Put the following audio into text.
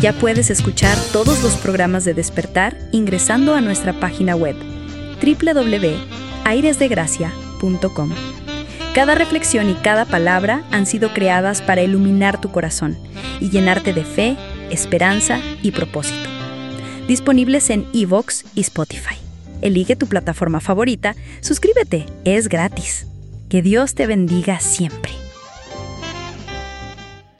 Ya puedes escuchar todos los programas de Despertar ingresando a nuestra página web www.airesdegracia.com. Cada reflexión y cada palabra han sido creadas para iluminar tu corazón y llenarte de fe, esperanza y propósito. Disponibles en iVoox y Spotify. Elige tu plataforma favorita, suscríbete, es gratis. Que Dios te bendiga siempre.